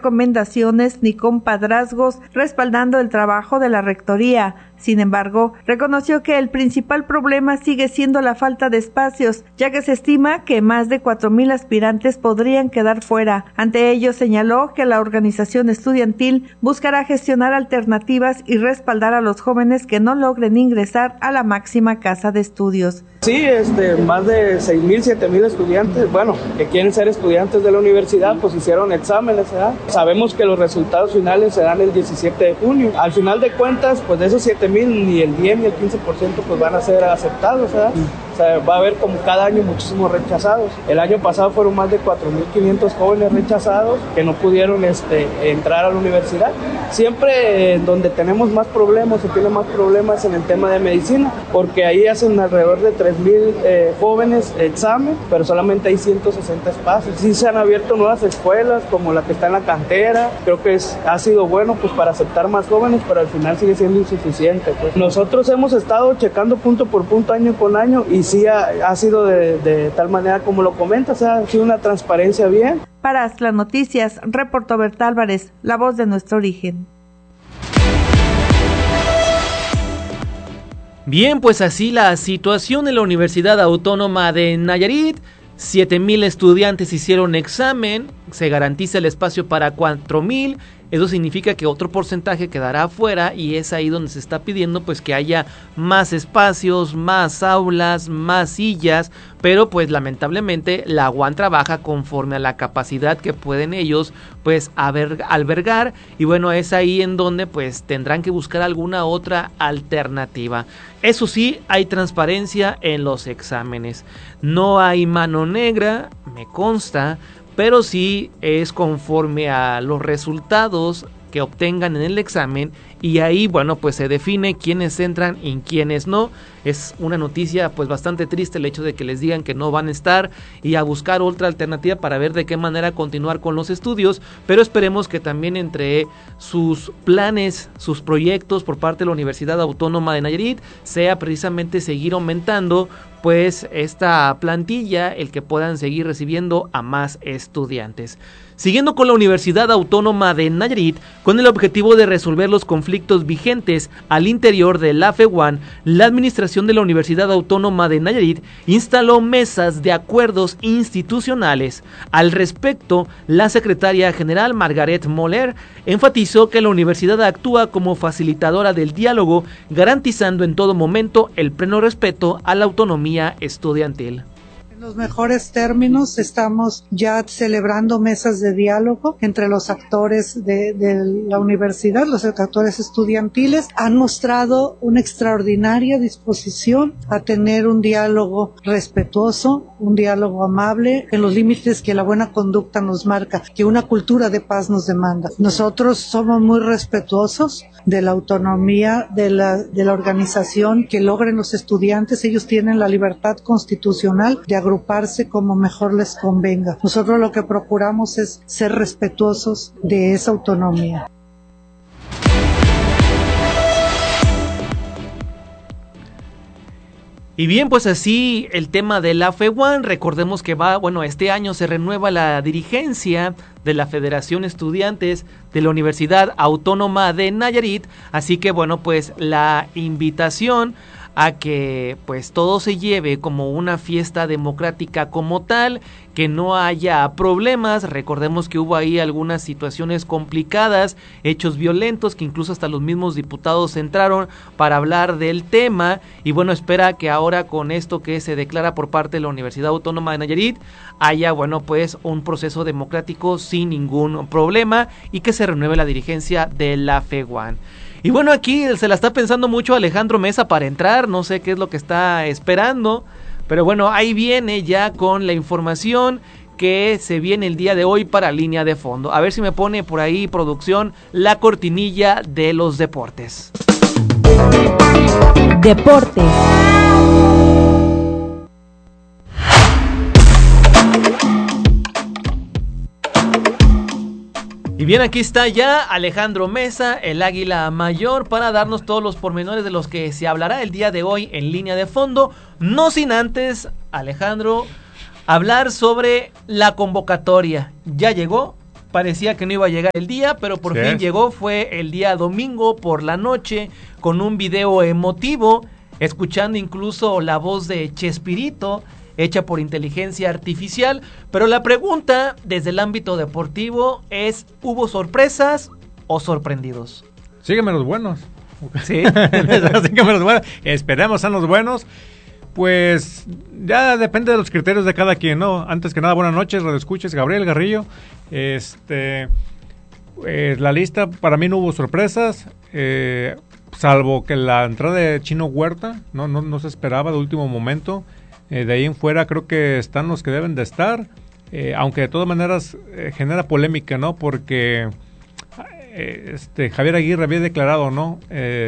recomendaciones ni compadrazgos, respaldando el trabajo de la rectoría. Sin embargo, reconoció que el principal problema sigue siendo la falta de espacios, ya que se estima que más de 4,000 aspirantes podrían quedar fuera. Ante ello, señaló que la organización estudiantil buscará gestionar alternativas y respaldar a los jóvenes que no logren ingresar a la máxima casa de estudios. Sí, más de 6,000, 7,000 estudiantes, que quieren ser estudiantes de la universidad, pues hicieron exámenes, ¿verdad? Sabemos que los resultados finales se dan el 17 de junio. Al final de cuentas, pues de esos 7,000, ni el 10 ni el 15% pues van a ser aceptados, ¿verdad? O sea, va a haber como cada año muchísimos rechazados. El año pasado fueron más de 4,500 jóvenes rechazados que no pudieron entrar a la universidad. Siempre donde tenemos más problemas, se tiene más problemas en el tema de medicina, porque ahí hacen alrededor de 3,000 jóvenes examen, pero solamente hay 160 espacios. Sí se han abierto nuevas escuelas, como la que está en la cantera. Creo que ha sido bueno pues para aceptar más jóvenes, pero al final sigue siendo insuficiente. Pues. Nosotros hemos estado checando punto por punto, año con año, y sí ha sido de tal manera como lo comentas, ha sido una transparencia bien. Para Aztlán Noticias, reportó Berta Álvarez, la voz de nuestro origen. Bien, pues así la situación en la Universidad Autónoma de Nayarit. 7,000 estudiantes hicieron examen, se garantiza el espacio para 4,000. Eso significa que otro porcentaje quedará afuera, y es ahí donde se está pidiendo pues que haya más espacios, más aulas, más sillas, pero pues lamentablemente la UAN trabaja conforme a la capacidad que pueden ellos pues albergar, y bueno, es ahí en donde pues tendrán que buscar alguna otra alternativa. Eso sí, hay transparencia en los exámenes, no hay mano negra, me consta, pero sí es conforme a los resultados que obtengan en el examen, y ahí bueno pues se define quiénes entran y quiénes no. Es una noticia pues bastante triste el hecho de que les digan que no van a estar, y a buscar otra alternativa para ver de qué manera continuar con los estudios, pero esperemos que también entre sus planes, sus proyectos por parte de la Universidad Autónoma de Nayarit sea precisamente seguir aumentando pues esta plantilla, el que puedan seguir recibiendo a más estudiantes. Siguiendo con la Universidad Autónoma de Nayarit, con el objetivo de resolver los conflictos vigentes al interior de la FEUAN, la administración de la Universidad Autónoma de Nayarit instaló mesas de acuerdos institucionales. Al respecto, la secretaria general Margaret Moller enfatizó que la universidad actúa como facilitadora del diálogo, garantizando en todo momento el pleno respeto a la autonomía estudiantil. En los mejores términos, estamos ya celebrando mesas de diálogo entre los actores de la universidad, los actores estudiantiles. Han mostrado una extraordinaria disposición a tener un diálogo respetuoso, un diálogo amable, en los límites que la buena conducta nos marca, que una cultura de paz nos demanda. Nosotros somos muy respetuosos de la autonomía de la organización que logren los estudiantes. Ellos tienen la libertad constitucional de agruparse como mejor les convenga. Nosotros lo que procuramos es ser respetuosos de esa autonomía. Y bien, pues así el tema de la FEUAN. Recordemos que este año se renueva la dirigencia de la Federación Estudiantes de la Universidad Autónoma de Nayarit, así que bueno, pues la invitación a que pues todo se lleve como una fiesta democrática como tal, que no haya problemas. Recordemos que hubo ahí algunas situaciones complicadas, hechos violentos, que incluso hasta los mismos diputados entraron para hablar del tema, y bueno, espera que ahora con esto que se declara por parte de la Universidad Autónoma de Nayarit haya pues un proceso democrático sin ningún problema, y que se renueve la dirigencia de la FEUAN. Y bueno, aquí se la está pensando mucho Alejandro Mesa para entrar, no sé qué es lo que está esperando, pero bueno, ahí viene ya con la información que se viene el día de hoy para Línea de Fondo. A ver si me pone por ahí, producción, la cortinilla de los deportes. Deportes. Y bien, aquí está ya Alejandro Mesa, el Águila Mayor, para darnos todos los pormenores de los que se hablará el día de hoy en Línea de Fondo. No sin antes, Alejandro, hablar sobre la convocatoria. ¿Ya llegó? parecía que no iba a llegar el día, pero por fin llegó. Fue el día domingo por la noche con un video emotivo, escuchando incluso la voz de Chespirito, hecha por inteligencia artificial. Pero la pregunta desde el ámbito deportivo es, ¿hubo sorpresas o sorprendidos? Sígueme los buenos. Sí. Sígueme los buenos. Esperemos sean los buenos. Pues ya depende de los criterios de cada quien, ¿no? Antes que nada, buenas noches, radioescuchas, Gabriel Garrillo. La lista, para mí no hubo sorpresas, salvo que la entrada de Chino Huerta no se esperaba de último momento. De ahí en fuera creo que están los que deben de estar, aunque de todas maneras genera polémica, ¿no? Porque Javier Aguirre había declarado, ¿no?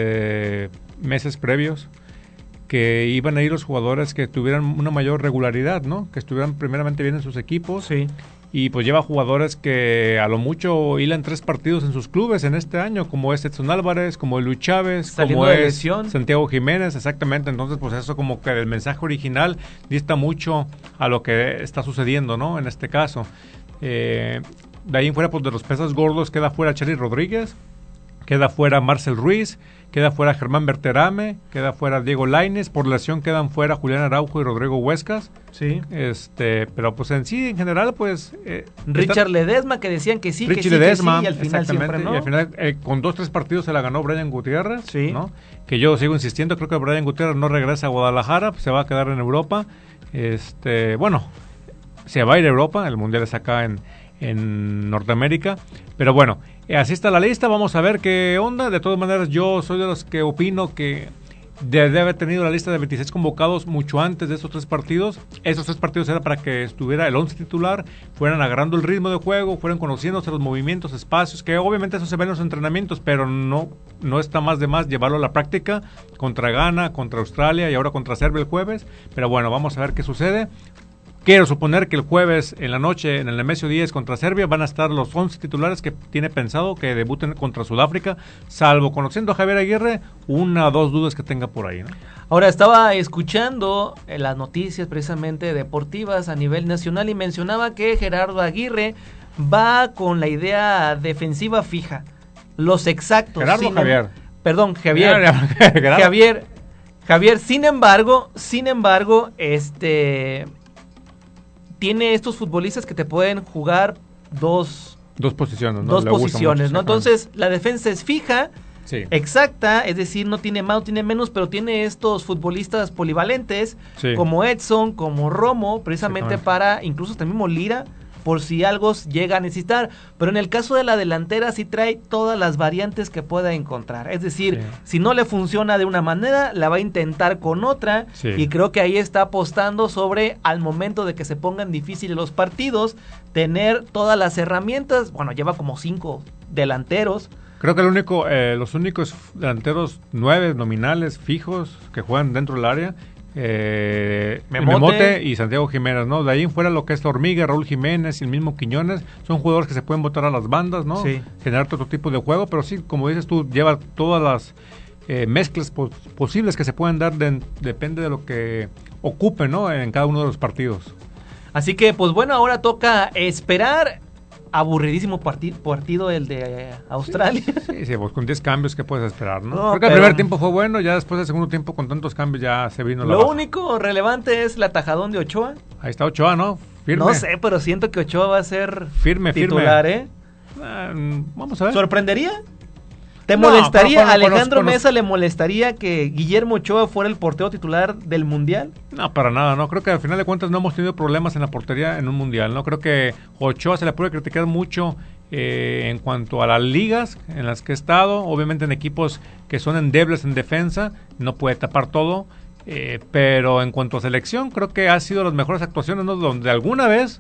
Meses previos, que iban a ir los jugadores que tuvieran una mayor regularidad, ¿no? Que estuvieran primeramente bien en sus equipos. Sí. Y pues lleva jugadores que a lo mucho hilan 3 partidos en sus clubes en este año, como es Edson Álvarez, como es Luis Chávez, saliendo como de es lesión. Santiago Jiménez, exactamente. Entonces, pues eso como que el mensaje original dista mucho a lo que está sucediendo, ¿no? En este caso. De ahí en fuera, pues de los pesas gordos queda fuera Charly Rodríguez, queda fuera Marcel Ruiz, queda fuera Germán Berterame, queda fuera Diego Lainez, por lesión quedan fuera Julián Araujo y Rodrigo Huescas. Sí. Pero pues en sí, en general, pues... Richard Ledesma, que decían que sí, Richie que sí, Ledesma, que sí, y al final siempre no. Y al final, con 2-3 partidos se la ganó Brian Gutiérrez, sí, ¿no? Que yo sigo insistiendo, creo que Brian Gutiérrez no regresa a Guadalajara, pues se va a quedar en Europa. Bueno, se va a ir a Europa, el Mundial es acá en Norteamérica, pero bueno, así está la lista, vamos a ver qué onda. De todas maneras, yo soy de los que opino que debe haber tenido la lista de 26 convocados mucho antes de estos 3 partidos. Esos 3 partidos era para que estuviera el 11 titular, fueran agarrando el ritmo de juego, fueran conociéndose los movimientos, espacios, que obviamente eso se ve en los entrenamientos, pero no está más de más llevarlo a la práctica contra Ghana, contra Australia y ahora contra Serbia el jueves. Pero bueno, vamos a ver qué sucede. Quiero suponer que el jueves en la noche en el Nemesio 10 contra Serbia van a estar los 11 titulares que tiene pensado que debuten contra Sudáfrica, salvo, conociendo a Javier Aguirre, 1 o 2 dudas que tenga por ahí, ¿no? Ahora, estaba escuchando las noticias precisamente deportivas a nivel nacional y mencionaba que Gerardo Aguirre va con la idea defensiva fija, los exactos. Gerardo Javier. Perdón, Javier. Javier, sin embargo, tiene estos futbolistas que te pueden jugar dos posiciones, ¿no? Dos posiciones, ¿no? Entonces, la defensa es fija, sí, exacta, es decir, no tiene más, no tiene menos, pero tiene estos futbolistas polivalentes, sí, como Edson, como Romo, precisamente para, incluso hasta el mismo Lira, por si algo llega a necesitar. Pero en el caso de la delantera sí trae todas las variantes que pueda encontrar. Es decir, sí, si no le funciona de una manera, la va a intentar con otra. Sí. Y creo que ahí está apostando sobre, al momento de que se pongan difíciles los partidos, tener todas las herramientas. Bueno, lleva como 5 delanteros. Creo que los únicos delanteros 9 nominales fijos que juegan dentro del área, Memote y Santiago Jiménez, ¿no? De ahí en fuera lo que es Hormiga, Raúl Jiménez y el mismo Quiñones, son jugadores que se pueden botar a las bandas, ¿no? Sí. Generar otro tipo de juego, pero sí, como dices tú, lleva todas las mezclas posibles que se pueden dar, depende de lo que ocupe, ¿no? En cada uno de los partidos. Así que, pues bueno, ahora toca esperar. Aburridísimo partido el de Australia. Sí, pues con 10 cambios, ¿qué puedes esperar, no? No, creo que el primer tiempo fue bueno, ya después del segundo tiempo con tantos cambios ya se vino la Lo baja. único relevante es el atajadón de Ochoa. Ahí está Ochoa, ¿no? Firme. No sé, pero siento que Ochoa va a ser firme. titular, Vamos a ver. ¿Sorprendería? ¿Te molestaría? Pero, ¿Alejandro Mesa le molestaría que Guillermo Ochoa fuera el portero titular del Mundial? No, para nada, no. Creo que al final de cuentas no hemos tenido problemas en la portería en un Mundial, ¿no? Creo que Ochoa se le puede criticar mucho en cuanto a las ligas en las que ha estado, obviamente en equipos que son endebles en defensa, no puede tapar todo, pero en cuanto a selección, creo que ha sido las mejores actuaciones, ¿no? Donde alguna vez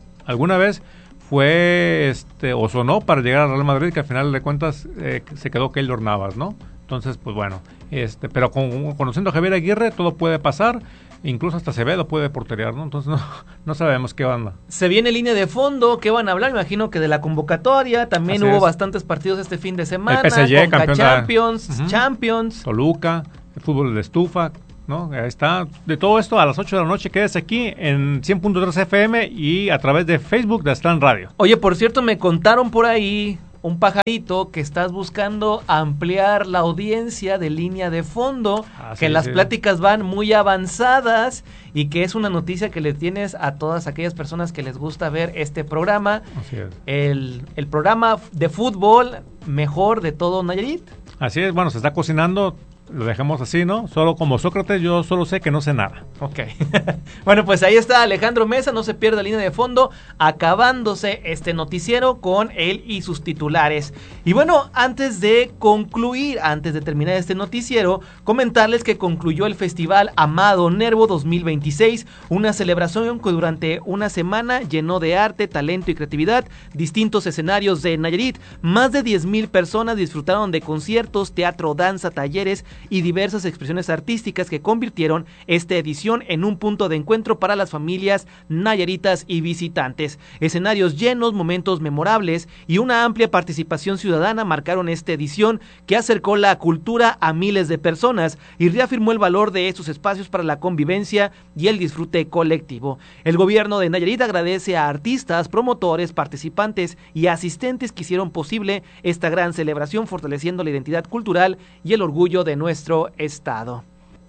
fue o sonó para llegar al Real Madrid, que al final de cuentas se quedó Keylor Navas, ¿no? Entonces, pues bueno, pero conociendo a Javier Aguirre, todo puede pasar, incluso hasta Acevedo puede porterear, ¿no? Entonces no sabemos qué onda. Se viene línea de fondo, ¿qué van a hablar? Me imagino que de la convocatoria, también hubo bastantes partidos este fin de semana, el PSG, Champions, Toluca, el fútbol de estufa, ¿no? Está de todo esto a las 8 de la noche. Quédese aquí en 100.3 FM y a través de Facebook de Aztlán Radio. Oye, por cierto, me contaron por ahí un pajarito que estás buscando ampliar la audiencia de Línea de Fondo, que las pláticas van muy avanzadas y que es una noticia que le tienes a todas aquellas personas que les gusta ver este programa. Así es. El programa de fútbol mejor de todo Nayarit. Así es, bueno, se está cocinando. Lo dejamos así, ¿no? Solo como Sócrates, yo solo sé que no sé nada. Ok. Bueno, pues ahí está Alejandro Mesa, no se pierda Línea de Fondo, acabándose este noticiero con él y sus titulares. Y bueno, antes de terminar este noticiero, comentarles que concluyó el Festival Amado Nervo 2026, una celebración que durante una semana llenó de arte, talento y creatividad distintos escenarios de Nayarit. Más de 10,000 personas disfrutaron de conciertos, teatro, danza, talleres y diversas expresiones artísticas que convirtieron esta edición en un punto de encuentro para las familias nayaritas y visitantes. Escenarios llenos, momentos memorables y una amplia participación ciudadana marcaron esta edición que acercó la cultura a miles de personas y reafirmó el valor de estos espacios para la convivencia y el disfrute colectivo. El gobierno de Nayarit agradece a artistas, promotores, participantes y asistentes que hicieron posible esta gran celebración, fortaleciendo la identidad cultural y el orgullo de nuestro estado.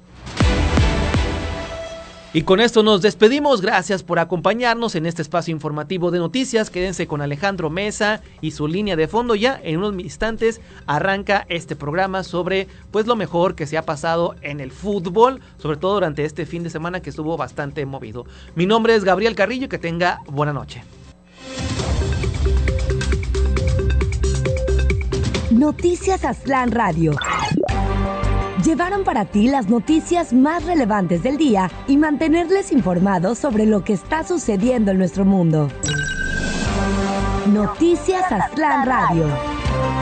Y con esto nos despedimos. Gracias por acompañarnos en este espacio informativo de noticias. Quédense con Alejandro Mesa y su Línea de Fondo. Ya en unos instantes arranca este programa sobre pues lo mejor que se ha pasado en el fútbol, sobre todo durante este fin de semana que estuvo bastante movido. Mi nombre es Gabriel Carrillo y que tenga buena noche. Noticias Aztlán Radio. Llevaron para ti las noticias más relevantes del día y mantenerles informados sobre lo que está sucediendo en nuestro mundo. Noticias Aztlán Radio.